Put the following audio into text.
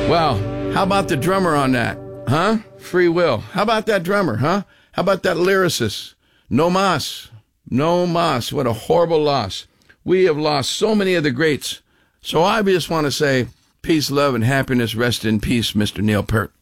Wow, how about the drummer on that? Huh? Free Will. How about that drummer, huh? How about that lyricist? No mas. No mas. What a horrible loss. We have lost so many of the greats. So I just want to say peace, love, and happiness. Rest in peace, Mr. Neil Peart.